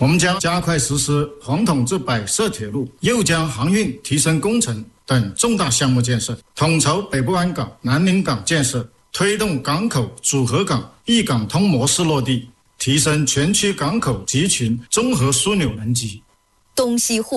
我们将加快实施黄统至百设铁路、又将航运提升工程等重大项目建设，统筹北部湾港、南宁港建设，推动港口组合港、一港通模式落地，提升全区港口集群综合枢纽能级。 东西互